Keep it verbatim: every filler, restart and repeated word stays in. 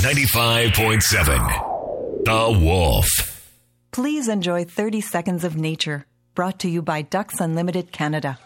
ninety-five point seven. The Wolf. Please enjoy thirty seconds of nature, brought to you by Ducks Unlimited Canada.